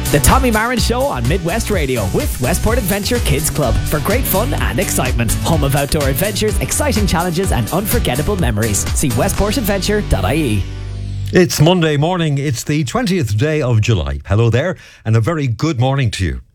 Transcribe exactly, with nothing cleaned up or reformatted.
The Tommy Marin Show on Midwest Radio with Westport Adventure Kids Club for great fun and excitement. Home of outdoor adventures, exciting challenges and unforgettable memories. See westport adventure dot I E. It's Monday morning. It's the twentieth day of July. Hello there and a very good morning to you.